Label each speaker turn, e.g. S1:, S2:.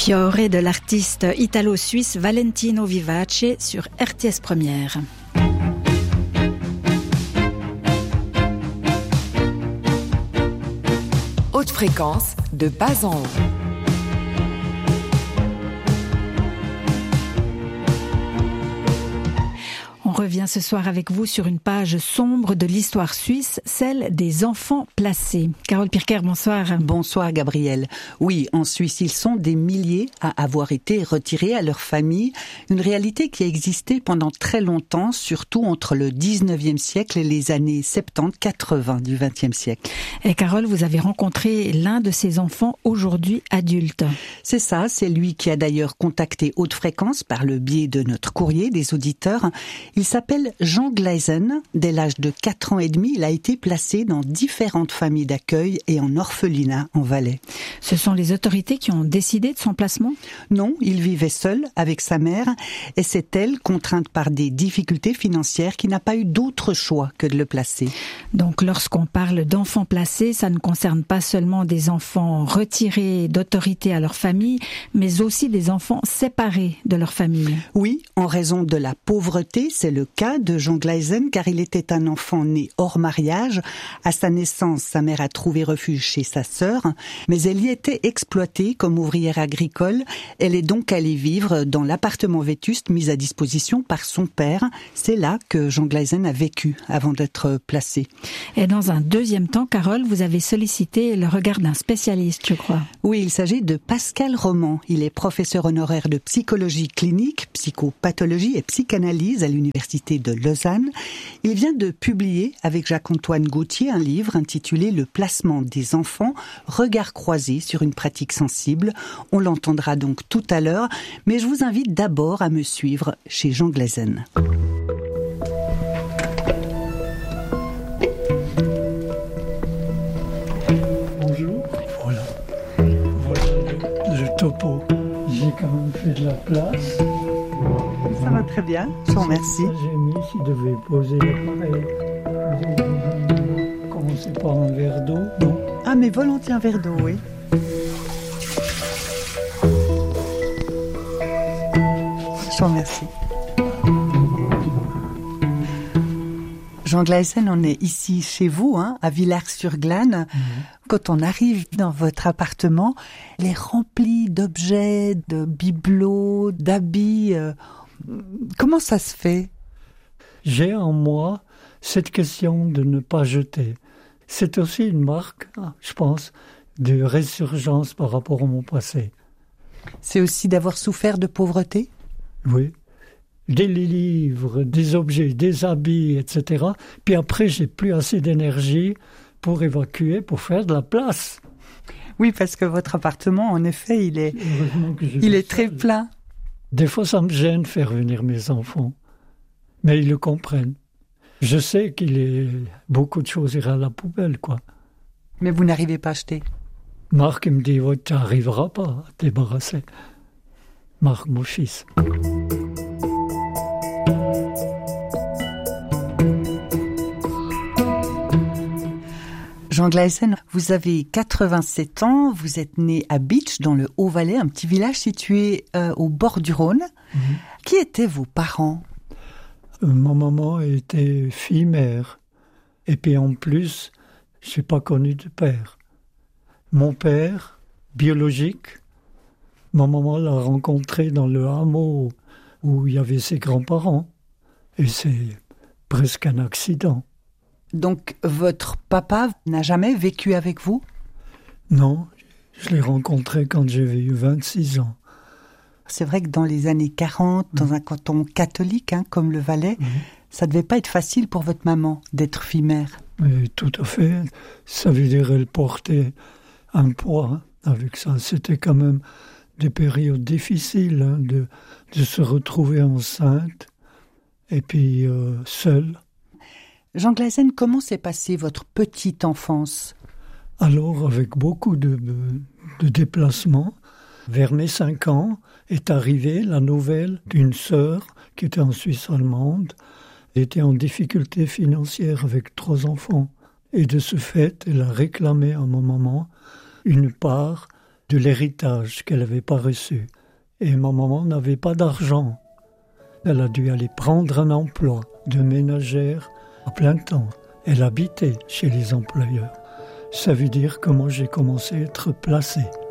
S1: Fiore de l'artiste italo-suisse Valentino Vivace sur RTS Première.
S2: Haute fréquence de bas en haut.
S1: On revient ce soir avec vous sur une page sombre de l'histoire suisse, celle des enfants placés. Carole Pirker, bonsoir.
S3: Bonsoir Gabriel. Oui, en Suisse, ils sont des milliers à avoir été retirés à leur famille. Une réalité qui a existé pendant très longtemps, surtout entre le 19e siècle et les années 70-80 du 20e siècle.
S1: Et Carole, vous avez rencontré l'un de ces enfants aujourd'hui adulte.
S3: C'est ça, c'est lui qui a d'ailleurs contacté Haute Fréquence par le biais de notre courrier des auditeurs. Il s'appelle Jean Gleisen. Dès l'âge de 4 ans et demi, il a été placé dans différentes familles d'accueil et en orphelinat en Valais.
S1: Ce sont les autorités qui ont décidé de son placement ?
S3: Non, il vivait seul avec sa mère et c'est elle, contrainte par des difficultés financières, qui n'a pas eu d'autre choix que de le placer.
S1: Donc lorsqu'on parle d'enfants placés, ça ne concerne pas seulement des enfants retirés d'autorité à leur famille, mais aussi des enfants séparés de leur famille.
S3: Oui, en raison de la pauvreté, c'est le cas de Jean Gleisen, car il était un enfant né hors mariage. À sa naissance, sa mère a trouvé refuge chez sa sœur, mais elle y était exploitée comme ouvrière agricole. Elle est donc allée vivre dans l'appartement vétuste mis à disposition par son père. C'est là que Jean Gleisen a vécu avant d'être placé.
S1: Et dans un deuxième temps, Carole, vous avez sollicité le regard d'un spécialiste, je crois.
S3: Oui, il s'agit de Pascal Roman. Il est professeur honoraire de psychologie clinique, psychopathologie et psychanalyse à l'université de Lausanne. Il vient de publier avec Jacques-Antoine Gauthier un livre intitulé Le placement des enfants, regard croisé sur une pratique sensible. On l'entendra donc tout à l'heure, mais je vous invite d'abord à me suivre chez Jean Gleisen.
S4: Bonjour. Voilà le topo. J'ai quand même fait de la place.
S3: Ça va très bien, je vous remercie.
S4: Ça, j'ai mis, s'il devait poser l'appareil. Commencez par un verre d'eau, non ?
S3: Ah, mais volontiers un verre d'eau, oui. Je vous remercie. Jean Gleisen, on est ici chez vous, à Villars-sur-Glâne. Quand on arrive dans votre appartement, il est rempli d'objets, de bibelots, d'habits. Comment ça se fait ?
S4: J'ai en moi cette question de ne pas jeter. C'est aussi une marque, je pense, de résurgence par rapport à mon passé.
S3: C'est aussi d'avoir souffert de pauvreté ?
S4: Oui. Des livres, des objets, des habits, etc. Puis après, j'ai plus assez d'énergie pour évacuer, pour faire de la place.
S3: Oui, parce que votre appartement, en effet, il est très plein.
S4: Des fois, ça me gêne faire venir mes enfants, mais ils le comprennent. Je sais beaucoup de choses iraient à la poubelle, quoi.
S3: Mais vous n'arrivez pas à acheter.
S4: Marc me dit, ouais, tu n'arriveras pas à te débarrasser. Marc, mon fils.
S3: Jean Gleisen, vous avez 87 ans, vous êtes né à Bitche, dans le Haut-Valais, un petit village situé au bord du Rhône. Qui étaient vos parents ?
S4: Ma maman était fille-mère. Et puis en plus, je n'ai pas connu de père. Mon père, biologique, ma maman l'a rencontré dans le hameau où il y avait ses grands-parents. Et c'est presque un accident.
S3: Donc, votre papa n'a jamais vécu avec vous ?
S4: Non, je l'ai rencontré quand j'avais eu 26 ans.
S3: C'est vrai que dans les années 40, dans un canton catholique comme le Valais, ça ne devait pas être facile pour votre maman d'être fille-mère.
S4: Mais tout à fait. Ça veut dire qu'elle portait un poids avec ça. C'était quand même des périodes difficiles de se retrouver enceinte et puis seule.
S3: Jean Gleisen, comment s'est passée votre petite enfance ?
S4: Alors, avec beaucoup de déplacements, vers mes 5 ans, est arrivée la nouvelle d'une sœur qui était en Suisse allemande, était en difficulté financière avec 3 enfants. Et de ce fait, elle a réclamé à ma maman une part de l'héritage qu'elle n'avait pas reçu. Et ma maman n'avait pas d'argent. Elle a dû aller prendre un emploi de ménagère à plein temps. Elle habitait chez les employeurs. Ça veut dire que moi j'ai commencé à être placé.